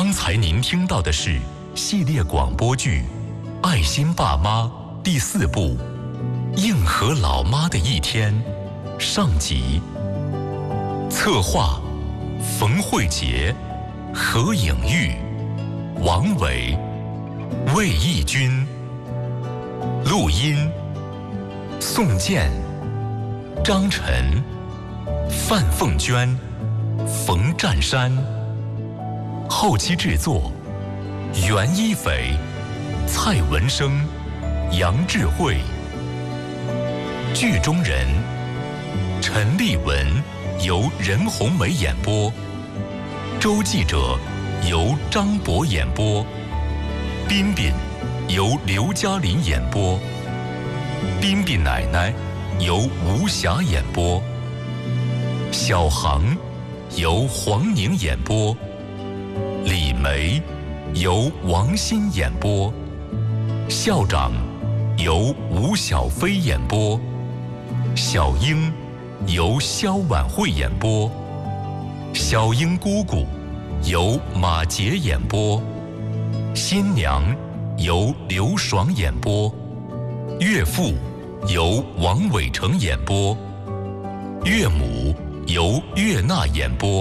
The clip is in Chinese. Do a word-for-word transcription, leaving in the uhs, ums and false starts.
刚才您听到的是系列广播剧《爱心爸妈》第四部《硬核老妈的一天》上集。策划：冯慧杰、何颖玉、王伟、魏义军。录音：宋健、张晨、范凤娟、冯占山。后期制作：袁一斐、蔡文生、杨智慧。剧中人：陈丽文由任红梅演播，周记者由张博演播，彬彬由刘嘉玲演播，彬彬奶奶由吴霞演播，小航由黄宁演播，李梅由王鑫演播，校长由吴小飞演播，小英由肖婉慧演播，小英姑姑由马杰演播，新娘由刘爽演播，岳父由王伟成演播，岳母由岳娜演播。